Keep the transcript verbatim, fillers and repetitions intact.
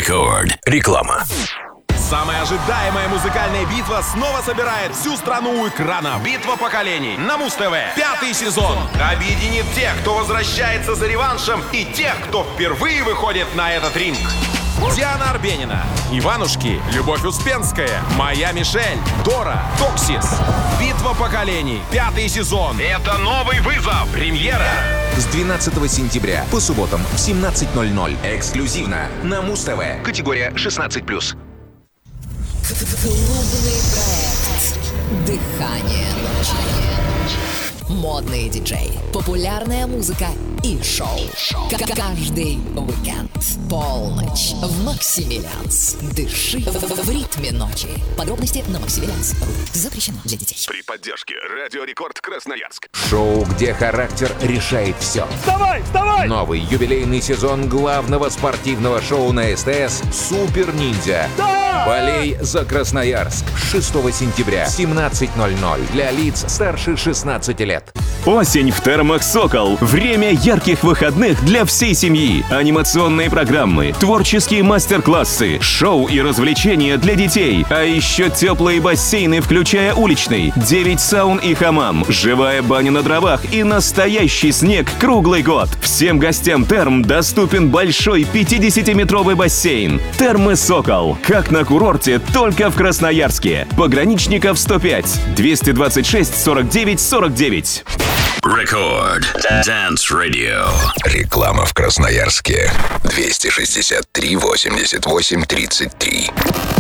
Рекорд. Реклама. Самая ожидаемая музыкальная битва снова собирает всю страну у экрана. Битва поколений на Муз-ТВ. Пятый сезон объединит тех, кто возвращается за реваншем, и тех, кто впервые выходит на этот ринг. Диана Арбенина, Иванушки, Любовь Успенская, Моя Мишель, Дора, Токсис. Битва поколений. Пятый сезон. Это новый вызов. Премьера с двенадцатого сентября по субботам в семнадцать ноль ноль. Эксклюзивно на Муз-ТВ. Категория шестнадцать плюс. Клубный проект «Дыхание ночи». Модный диджей, популярная музыка и шоу. К- Каждый уикенд. Полночь в Максимилианс. Дыши в ритме ночи. Подробности на Максимилианс. Запрещено для детей. При поддержке Радио Рекорд Красноярск. Шоу, где характер решает все. Вставай, вставай! Новый юбилейный сезон главного спортивного шоу на СТС «Супер Ниндзя». Да! Болей за Красноярск. шестого сентября, семнадцать ноль ноль. Для лиц старше шестнадцати лет. Осень в термах «Сокол». Время ярких выходных для всей семьи. Анимационные программы, творческие мастер-классы, шоу и развлечения для детей. А еще теплые бассейны, включая уличный, девять саун и хамам, живая баня на дровах и настоящий снег круглый год. Всем гостям терм доступен большой пятидесятиметровый бассейн. Термы «Сокол». Как на курорте, только в Красноярске. Пограничников сто пять, двести двадцать шесть сорок девять сорок девять. Рекорд. Dance Radio. Реклама в Красноярске. двести шестьдесят три восемьдесят восемь тридцать три.